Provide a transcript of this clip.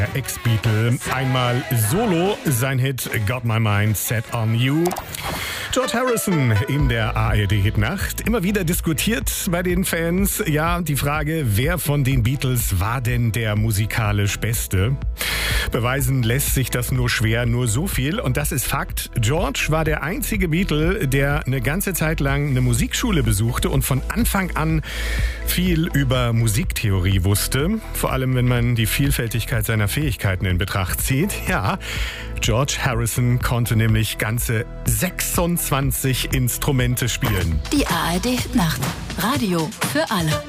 Ex-Beatle, einmal solo, sein Hit Got My Mind Set on You. George Harrison in der ARD-Hitnacht. Immer wieder diskutiert bei den Fans, ja, die Frage, wer von den Beatles war denn der musikalisch Beste? Beweisen lässt sich das nur schwer, nur so viel. Und das ist Fakt. George war der einzige Beatle, der eine ganze Zeit lang eine Musikschule besuchte und von Anfang an viel über Musiktheorie wusste. Vor allem, wenn man die Vielfältigkeit seiner Fähigkeiten in Betracht zieht. Ja, George Harrison konnte nämlich ganze 26 Instrumente spielen. Die ARD-Hitnacht. Radio für alle.